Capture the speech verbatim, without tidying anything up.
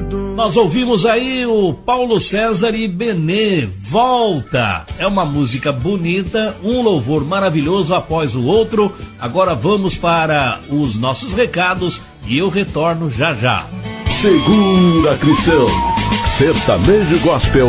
Nós ouvimos aí o Paulo César e Benê, Volta. É uma música bonita, um louvor maravilhoso após o outro. Agora vamos para os nossos recados e eu retorno já já. Segura, Cristão. Sertanejo Gospel